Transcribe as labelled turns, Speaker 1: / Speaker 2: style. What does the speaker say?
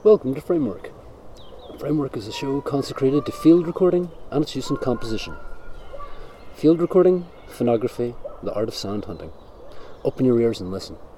Speaker 1: Welcome to Framework. Framework is a show consecrated to field recording and its use in composition. Field recording, phonography, the art of sound hunting. Open your ears and listen.